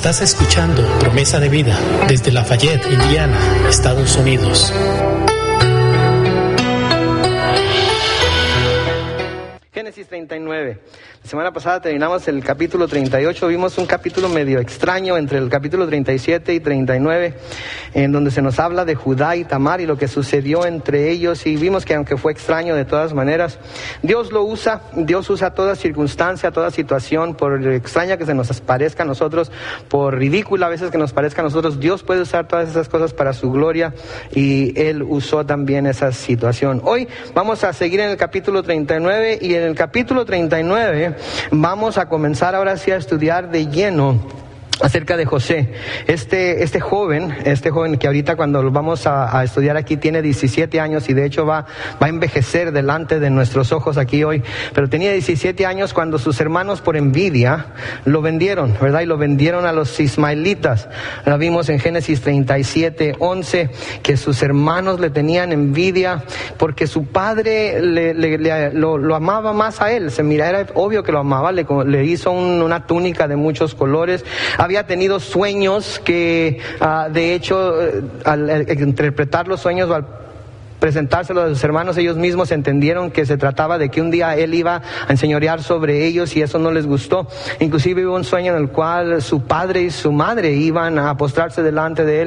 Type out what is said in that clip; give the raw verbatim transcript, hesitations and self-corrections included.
Estás escuchando Promesa de Vida desde Lafayette, Indiana, Estados Unidos. Génesis treinta y nueve. La semana pasada terminamos el capítulo treinta y ocho, vimos un capítulo medio extraño entre el capítulo treinta y siete y treinta y nueve, en donde se nos habla de Judá y Tamar y lo que sucedió entre ellos, y vimos que aunque fue extraño de todas maneras, Dios lo usa, Dios usa toda circunstancia, toda situación, por extraña que se nos parezca a nosotros, por ridícula a veces que nos parezca a nosotros, Dios puede usar todas esas cosas para su gloria, y Él usó también esa situación. Hoy vamos a seguir en el capítulo treinta y nueve, y en el capítulo treinta y nueve vamos a comenzar ahora sí a estudiar de lleno acerca de José. Este, este joven, este joven que ahorita cuando lo vamos a, a estudiar aquí tiene diecisiete años y de hecho va, va a envejecer delante de nuestros ojos aquí hoy, pero tenía diecisiete años cuando sus hermanos por envidia lo vendieron, ¿verdad? Y lo vendieron a los ismaelitas. Lo vimos en Génesis treinta y siete, once, que sus hermanos le tenían envidia porque su padre le, le, le, lo, lo amaba más a él. Se mira, era obvio que lo amaba, le, le hizo un, una túnica de muchos colores. Había tenido sueños que, uh, de hecho, al, al interpretar los sueños o al presentárselo a sus hermanos, ellos mismos entendieron que se trataba de que un día él iba a enseñorear sobre ellos y eso no les gustó. Inclusive hubo un sueño en el cual su padre y su madre iban a postrarse delante de él